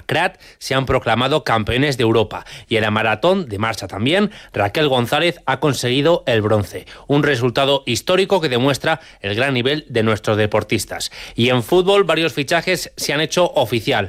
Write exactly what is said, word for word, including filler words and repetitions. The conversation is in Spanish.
Crat se han proclamado campeones de Europa y en la maratón de marcha también Raquel González ha conseguido el bronce, un resultado histórico que demuestra el gran nivel de nuestros deportistas. Y en fútbol varios fichajes se han hecho oficial.